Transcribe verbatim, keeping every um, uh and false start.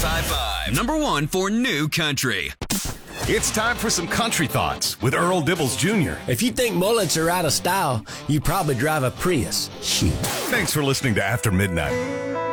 High Five, number one for new country. It's time for some country thoughts with Earl Dibbles Junior If you think mullets are out of style, you probably drive a Prius. Shoot. Thanks for listening to After Midnight.